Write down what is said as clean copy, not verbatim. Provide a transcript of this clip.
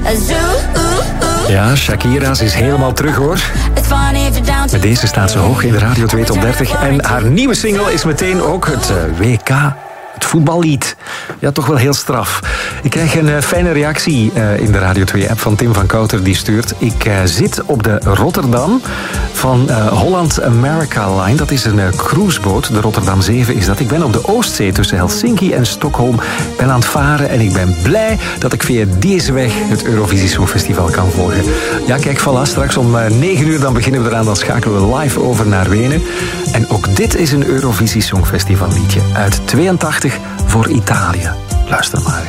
Ja, Shakira, ze is helemaal terug hoor. Met deze staat ze hoog in de Radio 2 Top 30. En haar nieuwe single is meteen ook het WK, het voetballied. Ja, toch wel heel straf. Ik krijg een fijne reactie in de Radio 2-app van Tim van Kouter. Die stuurt: ik zit op de Rotterdam van Holland America Line. Dat is een cruiseboot. De Rotterdam 7 is dat. Ik ben op de Oostzee tussen Helsinki en Stockholm. Ik ben aan het varen en ik ben blij dat ik via deze weg het Eurovisie Songfestival kan volgen. Ja, kijk, voilà, straks om 9 uur dan beginnen we eraan. Dan schakelen we live over naar Wenen. En ook dit is een Eurovisie Songfestival liedje uit 82 voor Italië. Luister maar.